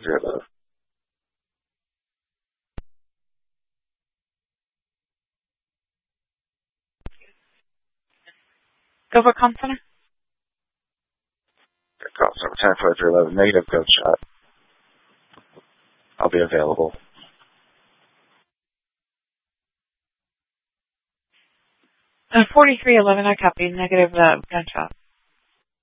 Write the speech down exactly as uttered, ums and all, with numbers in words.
zero love. Go for comm center. Call number ten five three eleven, negative gunshot. I'll be available. Uh, forty-three eleven, I copy. Negative uh, gunshot.